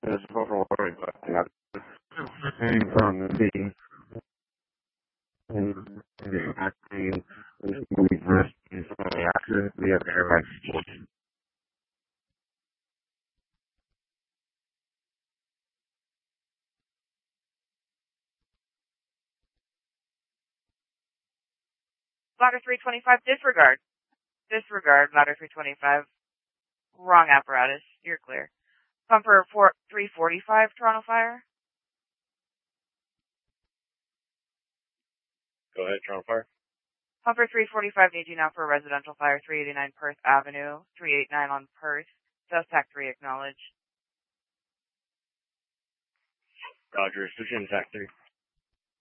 There's a total worry about that. Came from the city and the acting is movie first is the actor, the other airbags. Ladder 325, disregard. Disregard, ladder 325. Wrong apparatus. You're clear. Pumper 345, Toronto Fire. Go ahead, Toronto Fire. Pumper 345 needs you now for a residential fire, 389 Perth Avenue, 389 on Perth. Suspect 3, acknowledge. Roger, switch in TAC 3.